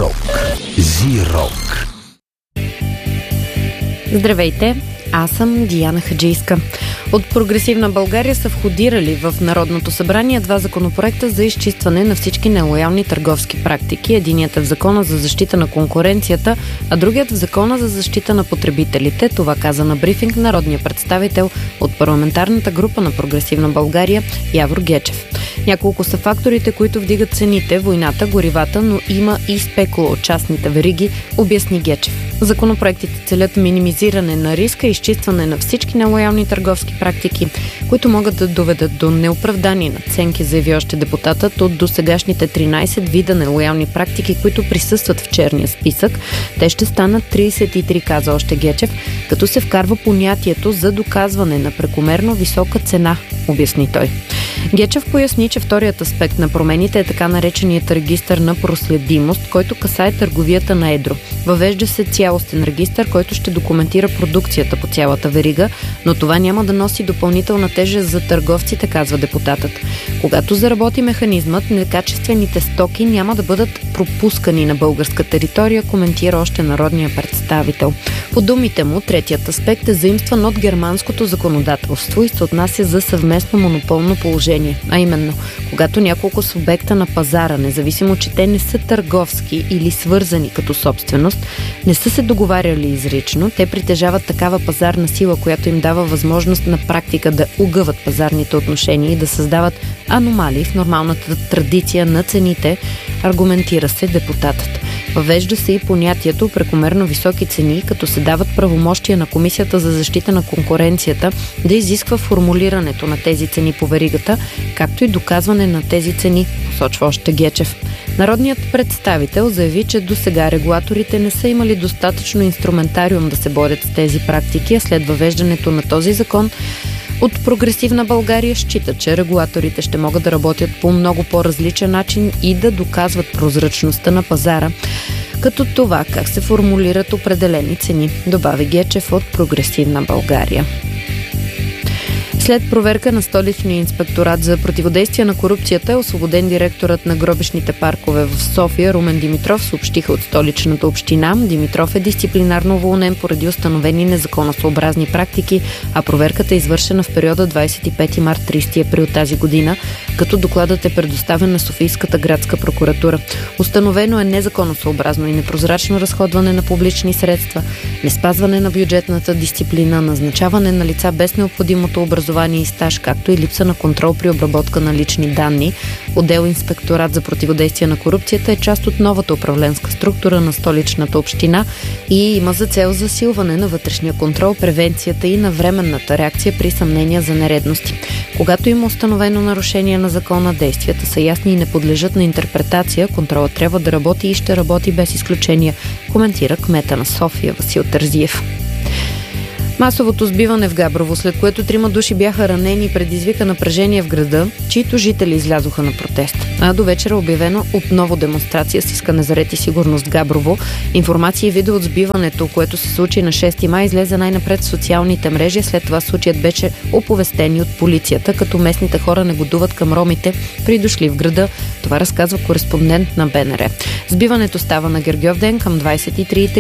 Зирок. Зирок. Здравейте, аз съм Диана Хаджийска. От Прогресивна България са входирали в Народното събрание два законопроекта за изчистване на всички нелоялни търговски практики. Единият е в Закона за защита на конкуренцията, а другият в Закона за защита на потребителите. Това каза на брифинг народния представител от парламентарната група на Прогресивна България Явор Гечев. Няколко са факторите, които вдигат цените, войната, горивата, но има и спекула от частните вериги, обясни Гечев. Законопроектите целят минимизиране на риска и изчистване на всички нелоялни търговски практики, които могат да доведат до неоправдани надценки, заяви още депутатът. От досегашните 13 вида нелоялни практики, които присъстват в черния списък, те ще станат 33, каза още Гечев, като се вкарва понятието за доказване на прекомерно висока цена, обясни той. Гечев поясни, че вторият аспект на промените е така нареченият регистър на проследимост, който касае търговията на едро. Въвежда се цялостен регистър, който ще документира продукцията по цялата верига, но това няма да носи допълнителна тежест за търговците, казва депутатът. Когато заработи механизмът, некачествените стоки няма да бъдат пропускани на българска територия, коментира още народния представител. По думите му, третият аспект е заимстван от германското законодателство и се отнася за съвместно монополно положение, а именно, когато няколко субекта на пазара, независимо че те не са търговски или свързани като собственост, не са се договаряли изрично, те притежават такава пазарна сила, която им дава възможност на практика да огъват пазарните отношения и да създават аномалии в нормалната традиция на цените, аргументира се депутатът. Въвежда се и понятието прекомерно високи цени, като се дават правомощия на Комисията за защита на конкуренцията да изисква формулирането на тези цени по веригата, както и доказване на тези цени, посочва още Гечев. Народният представител заяви, че досега регулаторите не са имали достатъчно инструментариум да се борят с тези практики, а след въвеждането на този закон от Прогресивна България считат, че регулаторите ще могат да работят по много по-различен начин и да доказват прозрачността на пазара, като това как се формулират определени цени, добави Гечев от Прогресивна България. След проверка на Столичния инспекторат за противодействие на корупцията е освободен директорът на гробищните паркове в София Румен Димитров, съобщиха от Столичната община. Димитров е дисциплинарно уволнен поради установени незаконосъобразни практики, а проверката е извършена в периода 25 март 30 април тази година, като докладът е предоставен на Софийската градска прокуратура. Установено е незаконосъобразно и непрозрачно разходване на публични средства, неспазване на бюджетната дисциплина, назначаване на лица без необходимото образование и стаж, както и липса на контрол при обработка на лични данни. Отдел Инспекторат за противодействие на корупцията е част от новата управленска структура на Столичната община и има за цел засилване на вътрешния контрол, превенцията и навременната реакция при съмнения за нередности. Когато има установено нарушение на закона, действията са ясни и не подлежат на интерпретация, контролът трябва да работи и ще работи без изключения, коментира кмета на София Васил Терзиев. Масовото сбиване в Габрово, след което 3 души бяха ранени, предизвика напрежение в града, чието жители излязоха на протест. А до вечера обявено отново демонстрация с искане за ред и сигурност в Габрово. Информация и видео от сбиването, което се случи на 6 май, излезе най-напред в социалните мрежи. След това случаят беше оповестен от полицията, като местните хора негодуват към ромите, придошли в града. Това разказва кореспондент на БНР. Сбиването става на Гергьовден към 23:30